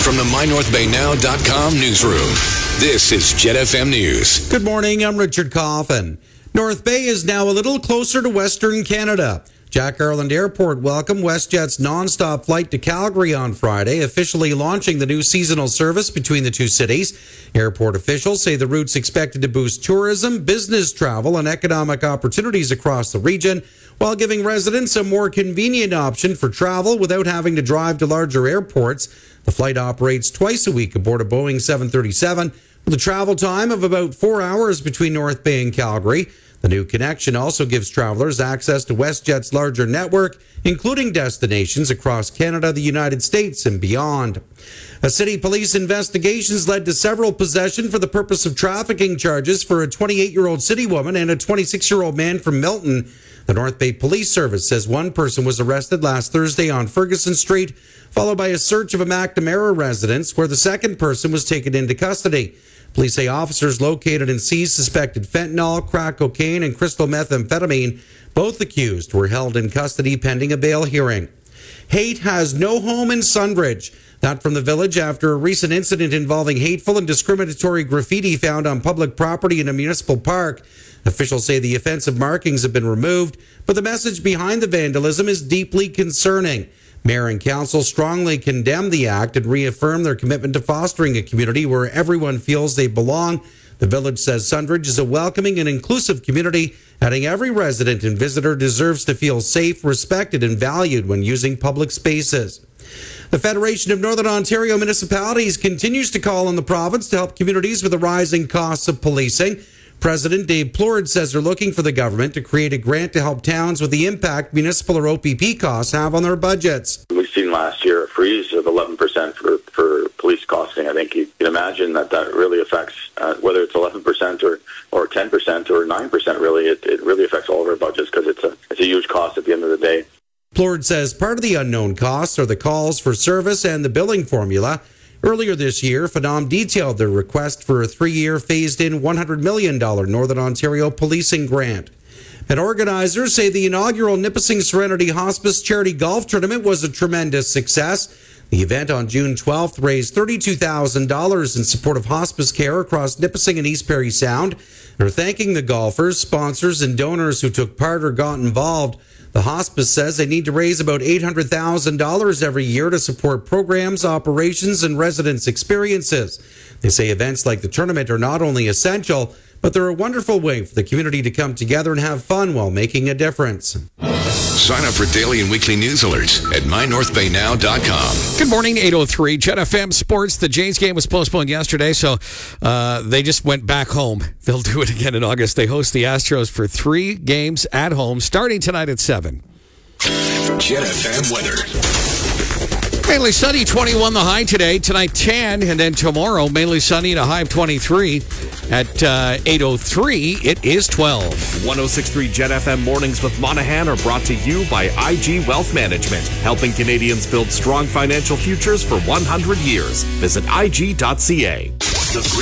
From the MyNorthBayNow.com newsroom, this is Jet FM News. Good morning, I'm Richard Coffin. North Bay is now a little closer to Western Canada. Jack Garland Airport welcomed WestJet's non-stop flight to Calgary on Friday, officially launching the new seasonal service between the two cities. Airport officials say the route's expected to boost tourism, business travel, and economic opportunities across the region, while giving residents a more convenient option for travel without having to drive to larger airports. The flight operates twice a week aboard a Boeing 737, with a travel time of about 4 hours between North Bay and Calgary. The new connection also gives travelers access to WestJet's larger network, including destinations across Canada, the United States, and beyond. A city police investigations led to several possession for the purpose of trafficking charges for a 28-year-old city woman and a 26-year-old man from Milton. The North Bay Police Service says one person was arrested last Thursday on Ferguson Street, followed by a search of a McNamara residence where the second person was taken into custody. Police say officers located and seized suspected fentanyl, crack cocaine, and crystal methamphetamine. Both accused were held in custody pending a bail hearing. Hate has no home in Sunbridge. That from the Village after a recent incident involving hateful and discriminatory graffiti found on public property in a municipal park. Officials say the offensive markings have been removed, but the message behind the vandalism is deeply concerning. Mayor and council strongly condemn the act and reaffirm their commitment to fostering a community where everyone feels they belong. The Village says Sunbridge is a welcoming and inclusive community, adding every resident and visitor deserves to feel safe, respected, and valued when using public spaces. The Federation of Northern Ontario Municipalities continues to call on the province to help communities with the rising costs of policing. President Dave Plourde says they're looking for the government to create a grant to help towns with the impact municipal or OPP costs have on their budgets. We've seen last year a freeze of 11% for police costing. I think you can imagine that really affects, whether it's 11% or 10% or 9%, really, it really affects all of our budgets because it's a huge cost at the end of the day. Plourde says part of the unknown costs are the calls for service and the billing formula. Earlier this year, Phenom detailed their request for a 3-year phased-in $100 million Northern Ontario policing grant. And organizers say the inaugural Nipissing Serenity Hospice Charity Golf Tournament was a tremendous success. The event on June 12th raised $32,000 in support of hospice care across Nipissing and East Parry Sound. They're thanking the golfers, sponsors, and donors who took part or got involved. The hospice says they need to raise about $800,000 every year to support programs, operations, and residents' experiences. They say events like the tournament are not only essential, but they're a wonderful way for the community to come together and have fun while making a difference. Sign up for daily and weekly news alerts at MyNorthBayNow.com. Good morning, 8:03. Jet FM Sports. The Jays game was postponed yesterday, so they just went back home. They'll do it again in August. They host the Astros for 3 games at home, starting tonight at 7. Jet FM weather. Mainly sunny, 21 the high today. Tonight 10, and then tomorrow mainly sunny and a high of 23. At 8:03, it is 12. 106.3 Jet FM mornings with Monahan are brought to you by IG Wealth Management, helping Canadians build strong financial futures for 100 years. Visit IG.ca. The